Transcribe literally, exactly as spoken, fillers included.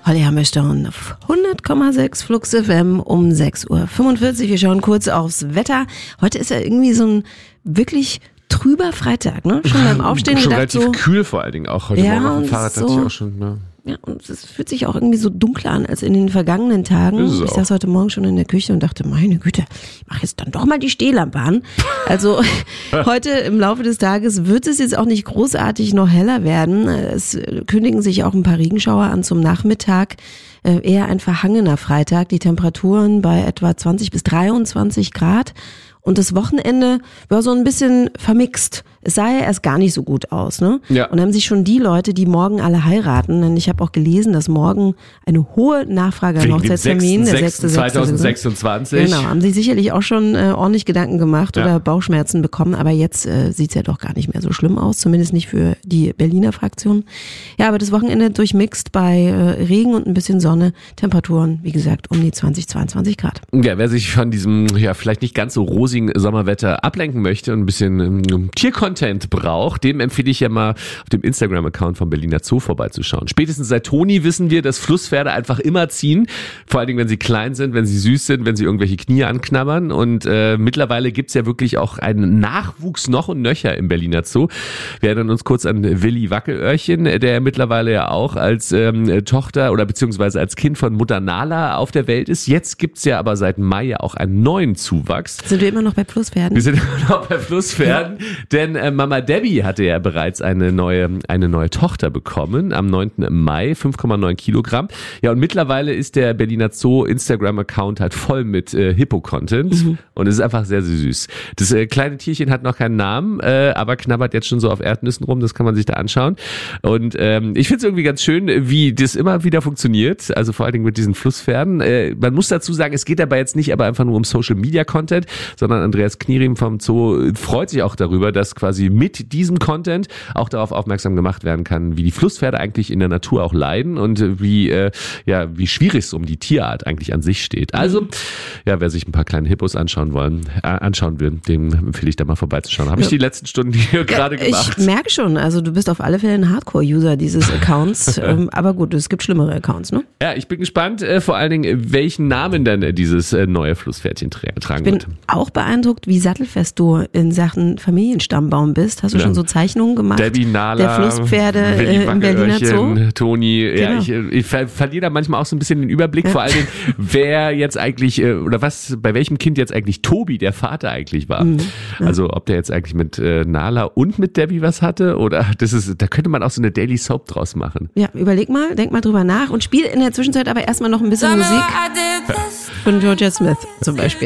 Holly Hammerstone auf hundert Komma sechs Flux F M um sechs Uhr fünfundvierzig. Wir schauen kurz aufs Wetter. Heute ist ja irgendwie so ein wirklich trüber Freitag, ne? Schon beim Aufstehen schon gedacht relativ so. Kühl vor allen Dingen auch. Heute Ja, Morgen auf und dem Fahrrad so- hatte ich auch schon, ne? Ja, und es fühlt sich auch irgendwie so dunkler an als in den vergangenen Tagen. Ist es Ich auch. saß heute Morgen schon in der Küche und dachte, meine Güte, ich mache jetzt dann doch mal die Stehlampe an. Also heute im Laufe des Tages wird es jetzt auch nicht großartig noch heller werden. Es kündigen sich auch ein paar Regenschauer an zum Nachmittag. Äh, Eher ein verhangener Freitag. Die Temperaturen bei etwa zwanzig bis dreiundzwanzig Grad. Und das Wochenende war so ein bisschen vermixt. Es sah ja erst gar nicht so gut aus, ne? Ja. Und dann haben sich schon die Leute, die morgen alle heiraten, denn ich habe auch gelesen, dass morgen eine hohe Nachfrage an Wegen dem Hochzeitstermin, der sechste zweitausendsechsundzwanzig. Genau, haben sich sicherlich auch schon äh, ordentlich Gedanken gemacht Ja. oder Bauchschmerzen bekommen, aber jetzt äh, sieht's ja doch gar nicht mehr so schlimm aus, zumindest nicht für die Berliner Fraktion. Ja, aber das Wochenende durchmixt bei äh, Regen und ein bisschen Sonne, Temperaturen, wie gesagt, um die zwanzig, zweiundzwanzig Grad. Ja, wer sich von diesem, ja, vielleicht nicht ganz so rosigen Sommerwetter ablenken möchte und ein bisschen ähm, Tiercontent braucht, dem empfehle ich ja mal auf dem Instagram-Account vom Berliner Zoo vorbeizuschauen. Spätestens seit Toni wissen wir, dass Flusspferde einfach immer ziehen. Vor allen Dingen, wenn sie klein sind, wenn sie süß sind, wenn sie irgendwelche Knie anknabbern. Und äh, mittlerweile gibt's ja wirklich auch einen Nachwuchs noch und nöcher im Berliner Zoo. Wir erinnern uns kurz an Willi Wackelöhrchen, der mittlerweile ja auch als ähm, Tochter oder beziehungsweise als Kind von Mutter Nala auf der Welt ist. Jetzt gibt's ja aber seit Mai ja auch einen neuen Zuwachs. Sind wir immer noch bei Flusspferden? Wir sind immer noch bei Flusspferden, denn äh, Mama Debbie hatte ja bereits eine neue eine neue Tochter bekommen am neunten Mai, fünf Komma neun Kilogramm. Ja, und mittlerweile ist der Berliner Zoo Instagram-Account halt voll mit äh, Hippo-Content mhm. und es ist einfach sehr, sehr süß. Das äh, kleine Tierchen hat noch keinen Namen, äh, aber knabbert jetzt schon so auf Erdnüssen rum, das kann man sich da anschauen. Und ähm, ich finde es irgendwie ganz schön, wie das immer wieder funktioniert, also vor allen Dingen mit diesen Flusspferden. Äh, man muss dazu sagen, es geht dabei jetzt nicht aber einfach nur um Social-Media-Content, sondern Andreas Knierim vom Zoo freut sich auch darüber, dass quasi mit diesem Content auch darauf aufmerksam gemacht werden kann, wie die Flusspferde eigentlich in der Natur auch leiden und wie äh, ja wie schwierig es um die Tierart eigentlich an sich steht. Also, ja, wer sich ein paar kleine Hippos anschauen wollen, äh, anschauen will, dem empfehle ich da mal vorbeizuschauen. Habe ich die letzten Stunden hier gerade gemacht. Ich merke schon, also du bist auf alle Fälle ein Hardcore-User dieses Accounts, ähm, aber gut, es gibt schlimmere Accounts, ne? Ja, ich bin gespannt, äh, vor allen Dingen, welchen Namen denn äh, dieses äh, neue Flusspferdchen tra- tragen Ich bin wird. auch beeindruckt, wie sattelfest du in Sachen Familienstammbaum bist. Hast du Ja. schon so Zeichnungen gemacht? Debbie, Nala, der Flusspferde Willi äh, im Berliner Zoo? Wackelöhrchen, Toni, ja, Genau. ich, äh, ich ver verliere da manchmal auch so ein bisschen den Überblick, Ja. vor allen Dingen, wer jetzt eigentlich, äh, oder was, bei welchem Kind jetzt eigentlich Tobi, der Vater eigentlich war. Mhm. Ja. Also, ob der jetzt eigentlich mit äh, Nala und mit Debbie was hatte, oder das ist, da könnte man auch so eine Daily Soap draus machen. Ja, überleg mal, denk mal drüber nach und spiel in der Zwischenzeit aber erstmal noch ein bisschen Musik von Georgia Smith zum Beispiel.